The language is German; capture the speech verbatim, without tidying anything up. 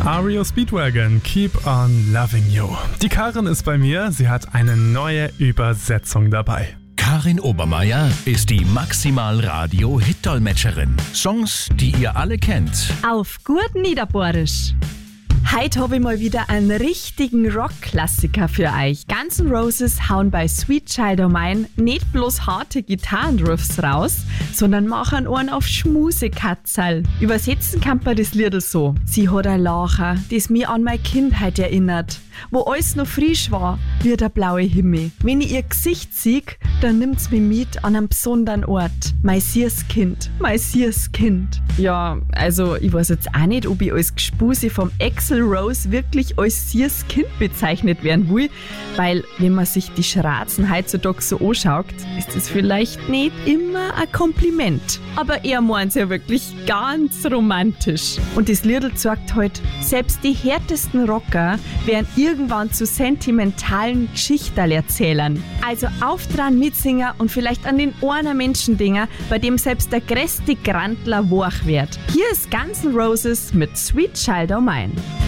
R E O Speedwagon, Keep on Loving You. Die Karin ist bei mir, sie hat eine neue Übersetzung dabei. Karin Obermeier ist die Maximal-Radio-Hit-Dolmetscherin. Songs, die ihr alle kennt. Auf gut Niederbohrisch. Heute habe ich mal wieder einen richtigen Rock-Klassiker für euch. Guns N' Roses hauen bei Sweet Child O' Mine nicht bloß harte Gitarrenriffs raus, sondern machen einen auf Schmusekatzerl. Übersetzen kann man das Liedl so. Sie hat ein Lacher, das mich an meine Kindheit erinnert, wo alles noch frisch war, wie der blaue Himmel. Wenn ich ihr Gesicht sehe, dann nimmt's mich mit an einem besonderen Ort. Mein süßes Kind, mein süßes Kind. Ja, also ich weiß jetzt auch nicht, ob ich als Gespuse vom Axl Rose wirklich als süßes Kind bezeichnet werden will, weil wenn man sich die Schratzen heutzutage so anschaut, ist das vielleicht nicht immer ein Kompliment. Aber er meint's ja wirklich ganz romantisch. Und das Liedl sagt halt, selbst die härtesten Rocker werden irgendwann zu sentimentalen Geschichterl erzählen. Also auf dran mitsingen und vielleicht an den einen Menschendinger, bei dem selbst der größte Grandler wach wird. Hier ist Guns N' Roses mit Sweet Child O' Mine.